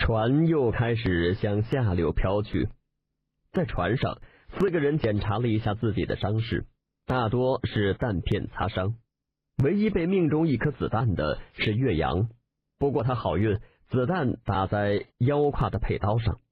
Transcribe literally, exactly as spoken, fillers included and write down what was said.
船又开始向下流飘去。在船上，四个人检查了一下自己的伤势，大多是弹片擦伤。唯一被命中一颗子弹的是岳阳，不过他好运，子弹打在腰胯的佩刀上。